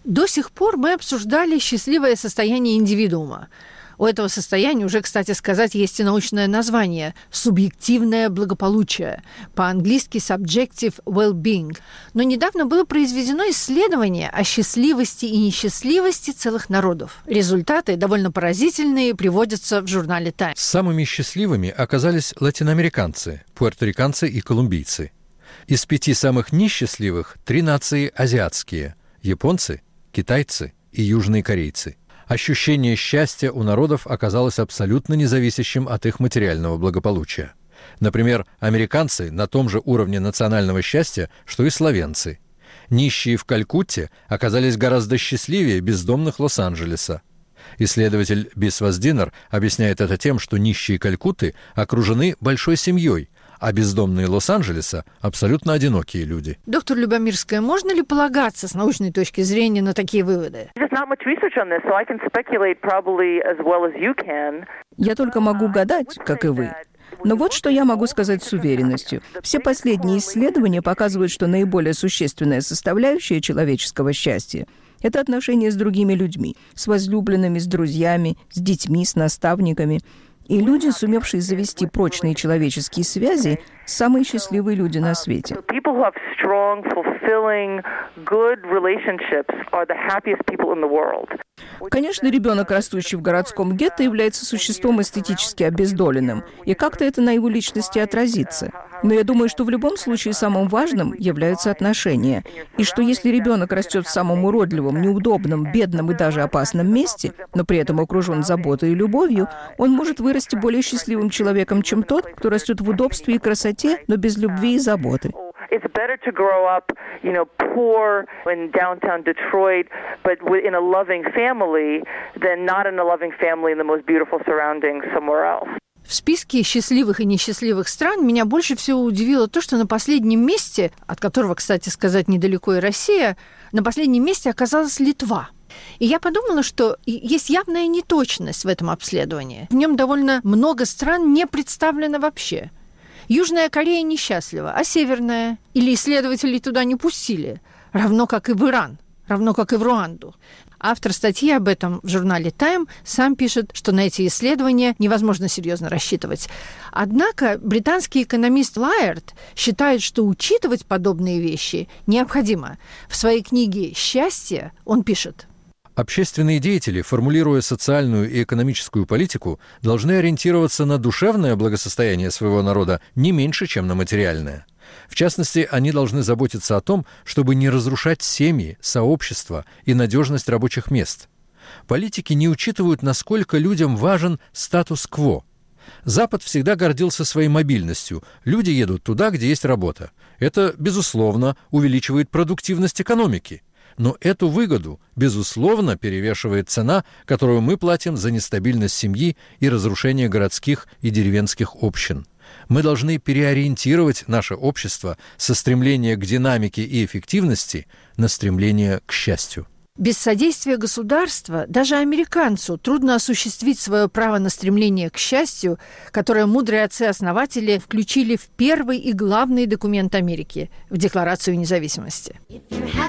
До сих пор мы обсуждали счастливое состояние индивидуума. У этого состояния уже, кстати сказать, есть и научное название – субъективное благополучие, по-английски subjective well-being. Но недавно было произведено исследование о счастливости и несчастливости целых народов. Результаты, довольно поразительные, приводятся в журнале Time. Самыми счастливыми оказались латиноамериканцы, пуэрториканцы и колумбийцы. Из 5 самых несчастливых 3 нации азиатские – японцы, китайцы и южные корейцы. Ощущение счастья у народов оказалось абсолютно независящим от их материального благополучия. Например, американцы на том же уровне национального счастья, что и словенцы. Нищие в Калькутте оказались гораздо счастливее бездомных Лос-Анджелеса. Исследователь Бис Воздинер объясняет это тем, что нищие Калькутты окружены большой семьей, а бездомные Лос-Анджелеса – абсолютно одинокие люди. Доктор Любомирская, можно ли полагаться с научной точки зрения на такие выводы? Я только могу гадать, как и вы. Но вот что я могу сказать с уверенностью. Все последние исследования показывают, что наиболее существенная составляющая человеческого счастья – это отношения с другими людьми, с возлюбленными, с друзьями, с детьми, с наставниками. И люди, сумевшие завести прочные человеческие связи, самые счастливые люди на свете. Конечно, ребенок, растущий в городском гетто, является существом эстетически обездоленным, и как-то это на его личности отразится. Но я думаю, что в любом случае самым важным являются отношения, и что если ребенок растет в самом уродливом, неудобном, бедном и даже опасном месте, но при этом окружен заботой и любовью, он может вырасти более счастливым человеком, чем тот, кто растет в удобстве и красоте, но без любви и заботы. It's better to grow up, poor in downtown Detroit, but in a loving family, than not in a loving family in the most beautiful surroundings somewhere else. В списке счастливых и несчастливых стран меня больше всего удивило то, что на последнем месте, от которого, кстати сказать, недалеко и Россия, на последнем месте оказалась Литва. И я подумала, что есть явная неточность в этом обследовании. В нем довольно много стран не представлено вообще. Южная Корея несчастлива, а Северная? Или исследователей туда не пустили? Равно как и в Иран, равно как и в Руанду. Автор статьи об этом в журнале Time сам пишет, что на эти исследования невозможно серьезно рассчитывать. Однако британский экономист Лайерд считает, что учитывать подобные вещи необходимо. В своей книге «Счастье» он пишет: общественные деятели, формулируя социальную и экономическую политику, должны ориентироваться на душевное благосостояние своего народа не меньше, чем на материальное. В частности, они должны заботиться о том, чтобы не разрушать семьи, сообщества и надежность рабочих мест. Политики не учитывают, насколько людям важен статус-кво. Запад всегда гордился своей мобильностью. Люди едут туда, где есть работа. Это, безусловно, увеличивает продуктивность экономики. Но эту выгоду, безусловно, перевешивает цена, которую мы платим за нестабильность семьи и разрушение городских и деревенских общин. Мы должны переориентировать наше общество со стремления к динамике и эффективности на стремление к счастью. Без содействия государства даже американцу трудно осуществить свое право на стремление к счастью, которое мудрые отцы-основатели включили в первый и главный документ Америки – в Декларацию независимости.